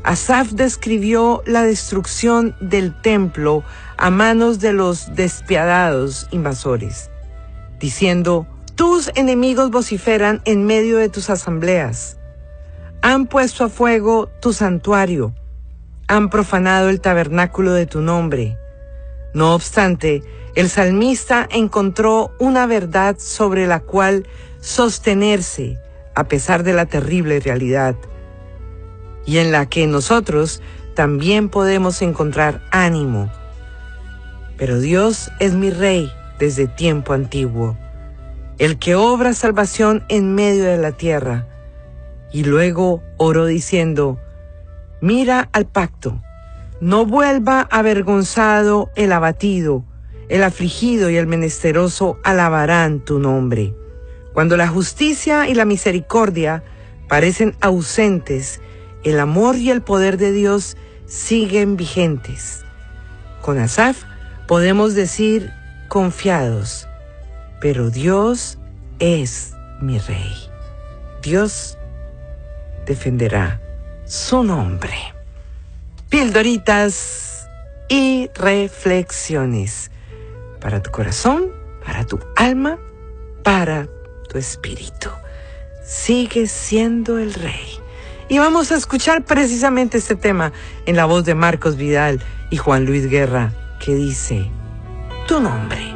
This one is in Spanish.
Asaf describió la destrucción del templo a manos de los despiadados invasores, diciendo: tus enemigos vociferan en medio de tus asambleas. Han puesto a fuego tu santuario, han profanado el tabernáculo de tu nombre. No obstante, el salmista encontró una verdad sobre la cual sostenerse a pesar de la terrible realidad, y en la que nosotros también podemos encontrar ánimo. Pero Dios es mi Rey desde tiempo antiguo, el que obra salvación en medio de la tierra. Y luego oró diciendo: mira al pacto, no vuelva avergonzado el abatido, el afligido y el menesteroso alabarán tu nombre. Cuando la justicia y la misericordia parecen ausentes, el amor y el poder de Dios siguen vigentes. Con Asaf podemos decir confiados: pero Dios es mi Rey. Dios defenderá su nombre. Pildoritas y reflexiones para tu corazón, para tu alma, para tu espíritu. Sigue siendo el Rey. Y vamos a escuchar precisamente este tema en la voz de Marcos Vidal y Juan Luis Guerra, que dice: tu nombre.